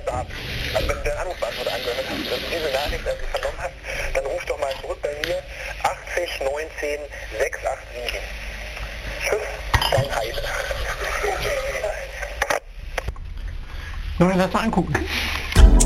kannst du ab. Also wenn du deinen Anrufbeantworter angehört hast, dass du diese Nachricht also vernommen hast, dann ruf doch mal zurück bei mir 80 19 687. Tschüss, dein Heide. Sollen wir das mal angucken?